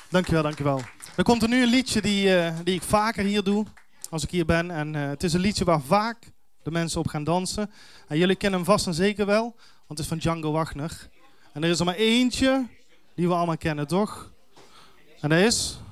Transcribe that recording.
Dankjewel, dankjewel. Dan komt er nu een liedje die ik vaker hier doe, als ik hier ben. En het is een liedje waar vaak de mensen op gaan dansen. En jullie kennen hem vast en zeker wel, want het is van Django Wagner. En er is er maar eentje die we allemaal kennen, toch? En dat is...